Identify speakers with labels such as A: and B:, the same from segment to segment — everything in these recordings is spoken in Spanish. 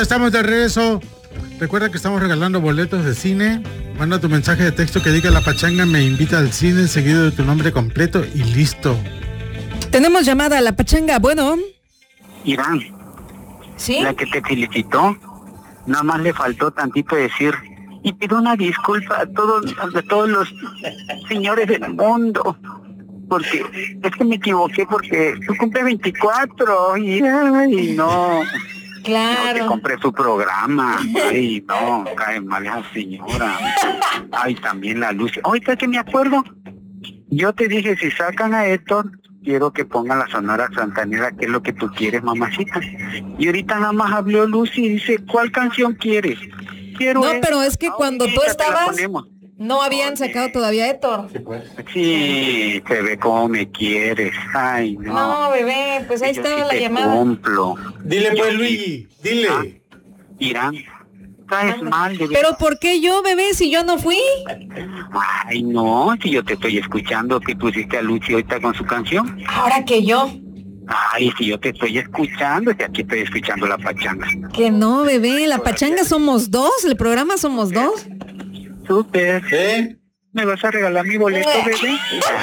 A: estamos de regreso. Recuerda que estamos regalando boletos de cine. Manda tu mensaje de texto que diga La Pachanga me invita al cine, seguido de tu nombre completo y listo.
B: Tenemos llamada a La Pachanga, bueno.
C: Irán,
B: ¿Sí?
C: la que te felicitó, nada más le faltó tantito decir, y pido una disculpa a todos los señores del mundo, porque es que me equivoqué porque tú cumple 24 y ay, no.
B: Claro.
C: No te compré su programa. Ay, no, cae mal esa señora. Ay, también la Lucy. Ahorita que me acuerdo, yo te dije, si sacan a Héctor, quiero que pongan la Sonora Santanera, que es lo que tú quieres, mamacita. Y ahorita nada más habló Lucy y dice, ¿cuál canción quieres? Quiero
B: pero es que cuando tú estabas, no habían sacado todavía Héctor.
C: Sí, se ve como me quieres. Ay, no.
B: No, bebé, pues ahí
C: Yo
B: estaba
C: sí
B: la
C: te
B: llamada.
C: cumplo.
A: Dile pues, Luigi, dile.
C: Irán, caes mal.
B: Pero ¿por qué yo, bebé, si yo no fui?
C: Ay, no, si yo te estoy escuchando que pusiste a Lucy ahorita con su canción.
B: Ahora que yo.
C: Ay, si yo te estoy escuchando, que aquí estoy escuchando La Pachanga.
B: Que no, bebé, La Pachanga somos dos, el programa somos dos.
C: Súper. ¿Me vas a regalar mi boleto, bebé?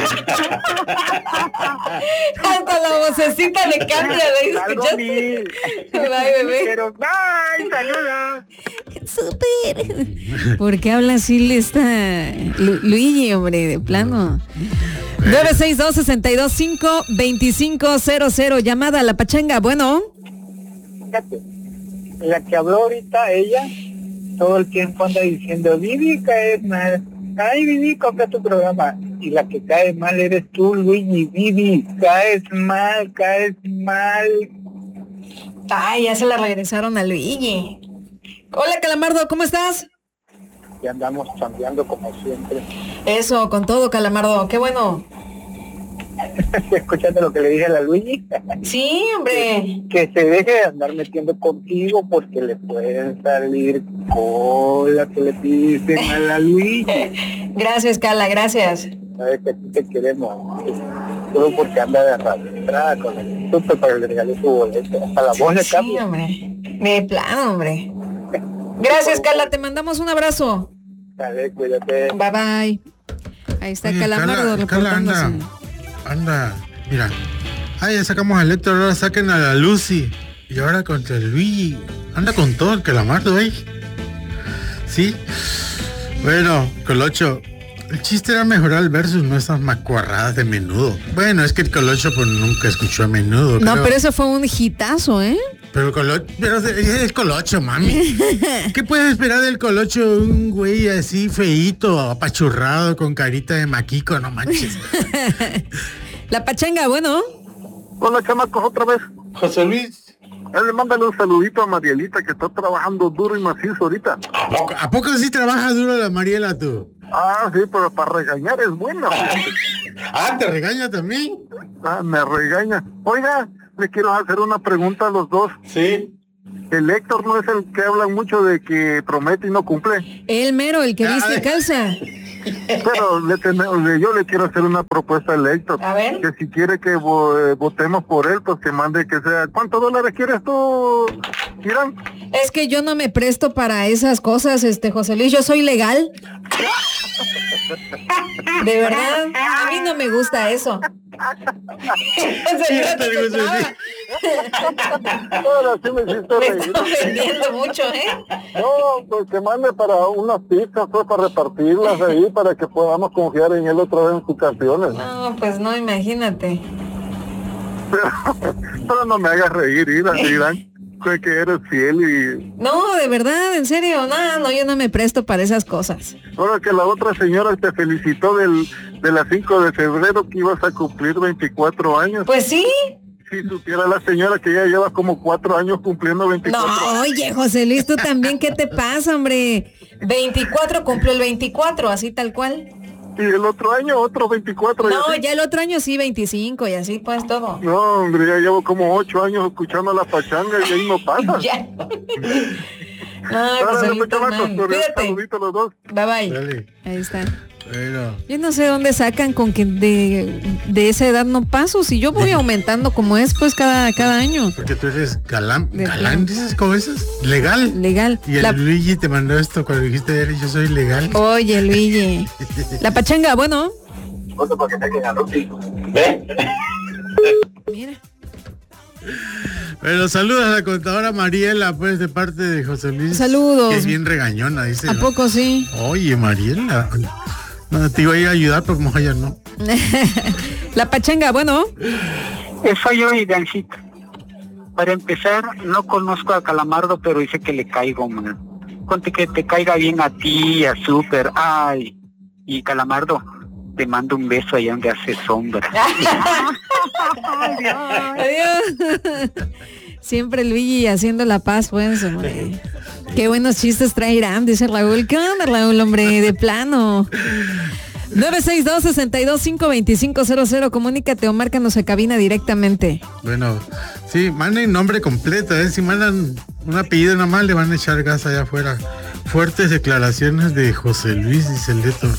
B: Hasta la vocecita le cambia, ¿ves? ¿Escuchaste? Bye, bebé.
C: Pero, bye, saludos.
B: Súper. ¿Por qué habla así esta Luigi, hombre, de plano? 962-62-5-2500. Llamada a La Pachanga, bueno.
D: Fíjate, la que habló ahorita, ella, todo el tiempo anda diciendo, Vivi, caes mal. Ay, Vivi, compra tu programa. Y la que cae mal eres tú, Luigi. Vivi, caes mal.
B: Ay, ya se la regresaron a Luigi. Hola, Calamardo, ¿cómo estás?
D: Y andamos chambeando como siempre.
B: Eso, con todo, Calamardo, qué bueno.
D: Escuchando lo que le dije a la Luigi.
B: Sí, hombre.
D: Que se deje de andar metiendo contigo porque le pueden salir cola que le dicen a la Luigi.
B: Gracias, Cala, gracias.
D: Sabes que a ti te queremos. Solo porque anda de arrastrada con el súper para que le regale su boleto. Hasta la voz le cambia.
B: Sí, hombre. De plano, hombre. Gracias, Cala, te mandamos un abrazo.
D: Dale, cuídate.
B: Bye, bye. Ahí está. Oye, Calamardo
A: Cala anda, mira. Ya sacamos al Héctor, ahora saquen a la Lucy. Y ahora contra el Luigi. Anda con todo el Calamardo, ¿Sí? Bueno, Colocho, el chiste era mejorar el versus, no esas macuarradas de Menudo. Bueno, es que el Colocho pues nunca escuchó a Menudo.
B: No, creo. Pero eso fue un hitazo,
A: Pero es Colocho, mami. ¿Qué puedes esperar del Colocho? Un güey así feíto, apachurrado, con carita de maquico, no manches.
B: La Pachanga, bueno.
D: Hola, chamacos, otra vez.
A: José Luis.
D: Le mándale un saludito a Marielita, que está trabajando duro y macizo ahorita.
A: ¿A poco sí trabaja duro la Mariela, tú?
D: Sí, pero para regañar es buena.
A: ¿Te regaña también?
D: Me regaña. Oiga, le quiero hacer una pregunta a los dos.
A: Sí.
D: El Héctor no es el que habla mucho de que promete y no cumple.
B: El mero, el que viste y calza.
D: Pero yo le quiero hacer una propuesta al Héctor.
B: A ver.
D: Que si quiere que votemos por él, pues que mande que sea. ¿Cuántos dólares quieres tú, Irán?
B: Es que yo no me presto para esas cosas, José Luis, yo soy legal. De verdad, a mí no me gusta eso.
D: Ahora sí me hiciste reír.
B: Me está ofendiendo mucho,
D: No, pues que mande para unas pizzas, pues para repartirlas ahí, para que podamos confiar en él otra vez en sus canciones.
B: No, pues no, imagínate.
D: Pero no me hagas reír, Irán. Que eres fiel y...
B: No, de verdad, en serio, no, yo no me presto para esas cosas.
D: Ahora que la otra señora te felicitó de la 5 de febrero que ibas a cumplir 24 años.
B: Pues sí.
D: Si supiera la señora que ya lleva como 4 años cumpliendo 24.
B: No, oye, José Luis, tú también, ¿qué te pasa, hombre? 24, cumplió el 24, así tal cual.
D: Y el otro año, otro 24.
B: No, ya el otro año sí, 25 y así pues todo.
D: No, hombre, ya llevo como 8 años escuchando La Pachanga y ahí no pasa.
B: Ya. No, pues cuídate.
D: Saluditos los dos.
B: Bye, bye.
A: Dale.
B: Ahí está.
A: Pero...
B: Yo no sé dónde sacan con que de esa edad no paso. Si yo voy aumentando como es, pues cada año.
A: Porque tú eres galán, dices, ¿cómo dices? Legal.
B: Legal.
A: Y el Luigi te mandó esto cuando dijiste, yo soy legal.
B: Oye, Luigi. La pachanga, bueno.
C: ¿Ve?
B: Mira.
A: Pero saludos a la contadora Mariela, pues, de parte de José Luis.
B: Saludos.
A: Que es bien regañona, dice.
B: ¿A poco sí?
A: Oye, Mariela. No, te iba a ir a ayudar, pero como ella no.
B: La pachanga, bueno.
C: Soy yo, Idancito. Para empezar, no conozco a Calamardo, pero dice que le caigo, man. Ponte que te caiga bien a ti, a Súper. Ay, y Calamardo, te mando un beso allá donde hace sombra.
B: Adiós. Siempre Luigi haciendo la paz, pues, hombre. Qué buenos chistes trae Irán, dice Raúl. ¿Qué onda, Raúl, hombre? De plano. 962-62-52500. Comunícate o márcanos a cabina directamente.
A: Bueno, sí, manden nombre completo, si mandan un apellido nada más le van a echar gas allá afuera. Fuertes declaraciones de José Luis, dice el Leto.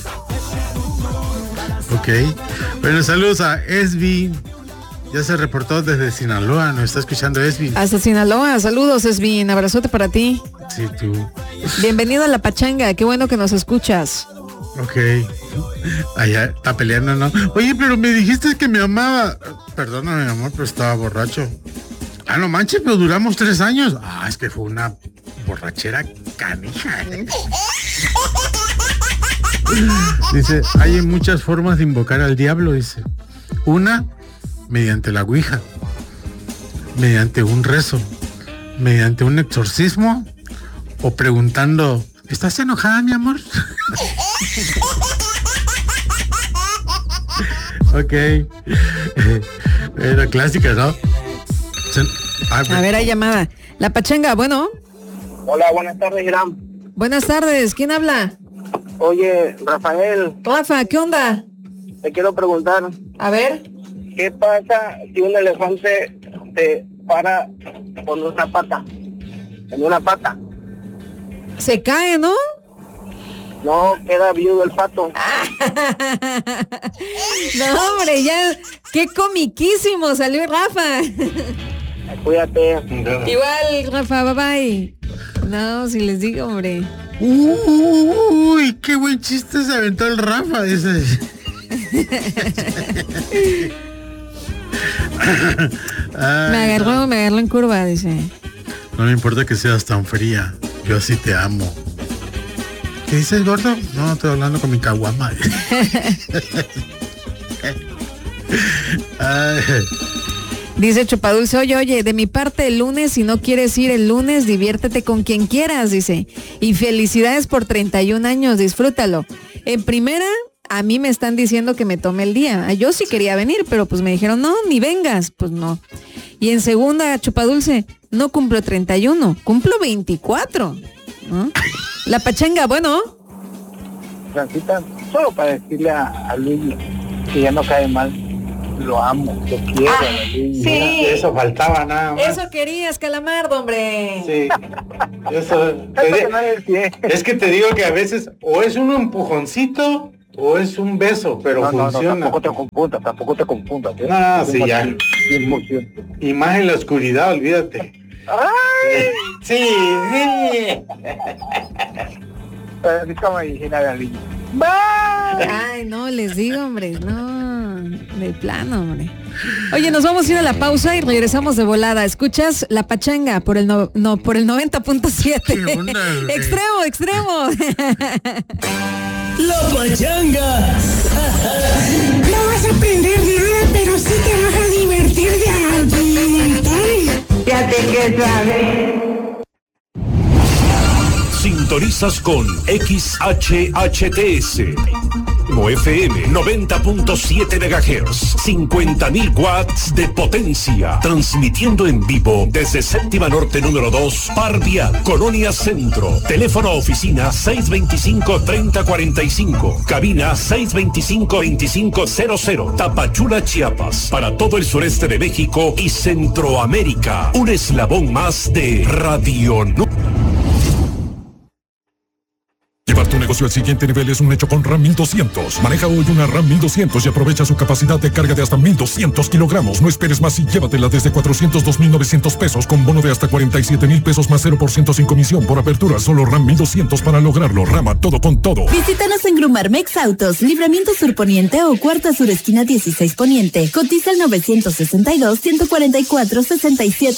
A: Ok. Bueno, saludos a Esbi. Ya se reportó desde Sinaloa, nos está escuchando Esbi.
B: Hasta Sinaloa, saludos Esbi, abrazote para ti.
A: Sí, tú.
B: Bienvenido a La Pachanga, qué bueno que nos escuchas.
A: Ok. Allá está peleando, ¿no? Oye, pero me dijiste que me amaba. Perdóname, mi amor, pero estaba borracho. Ah, no manches, pero duramos 3 años. Ah, es que fue una borrachera canija. Dice, hay muchas formas de invocar al diablo, dice. Una, mediante la ouija, mediante un rezo, mediante un exorcismo o preguntando, ¿estás enojada, mi amor? Ok. Era clásica, ¿no?
B: A ver, hay llamada. La Pachanga, bueno.
D: Hola, buenas tardes, Irán.
B: Buenas tardes, ¿quién habla?
D: Oye, Rafael,
B: Rafa, ¿qué onda?
D: te quiero preguntar,
B: A ver.
D: ¿qué pasa si un elefante te para con una pata? En una pata.
B: Se cae, ¿no?
D: No, queda viudo el pato.
B: No, hombre, ya. Qué comiquísimo salió Rafa.
D: Cuídate.
B: Igual, Rafa, bye bye. No, si les digo, hombre.
A: Uy, qué buen chiste se aventó el Rafa, dice.
B: Me agarró en curva, dice.
A: No me importa que seas tan fría, yo así te amo. ¿Qué dices, gordo? No, estoy hablando con mi caguama.
B: Dice Chupadulce, oye, de mi parte el lunes, si no quieres ir el lunes, diviértete con quien quieras, dice. Y felicidades por 31 años, disfrútalo. En primera, a mí me están diciendo que me tome el día. Yo sí quería venir, pero pues me dijeron, no, ni vengas. Pues no. Y en segunda, Chupadulce, no cumplo 31, cumplo 24. ¿No? La Pachanga, bueno.
D: Francita, solo para decirle a Luigi que ya no cae mal. Lo amo, lo quiero.
B: Sí.
A: Eso faltaba nada más.
B: Eso querías, Calamardo, hombre.
A: Sí. Eso. Es que te digo que a veces o es un empujoncito o es un beso, pero funciona.
D: No, tampoco te confundas.
A: No, sí, ya. Y más en la oscuridad, olvídate.
D: ¡Ay!
A: Sí.
D: Como dijera la Luigi.
B: Ay, no, les digo, hombre, no, de plano, hombre. Oye, nos vamos a ir a la pausa y regresamos de volada. ¿Escuchas? La Pachanga por el por el 90.7. Extremo.
E: La Pachanga.
F: No vas a aprender nada, pero sí te vas a divertir de montón.
G: Fíjate que sabes.
E: Sintonizas con XHHTS. FM 90.7 MHz, 50.000 watts de potencia, transmitiendo en vivo desde Séptima Norte número 2, Par Vial, Colonia Centro. Teléfono oficina 625-3045, cabina 625-2500, Tapachula, Chiapas, para todo el sureste de México y Centroamérica. Un eslabón más de Radio
H: tu negocio al siguiente nivel es un hecho con RAM 1200. Maneja hoy una RAM 1200 y aprovecha su capacidad de carga de hasta 1200 kilogramos. No esperes más y llévatela desde 402,900 pesos con bono de hasta 47,000 pesos más 0% sin comisión por apertura. Solo RAM 1200 para lograrlo. Rama, todo con todo.
I: Visítanos en Grumarmex Autos, Libramiento Sur Poniente o Cuarta Sur Esquina 16 Poniente. Cotiza el 962-144-67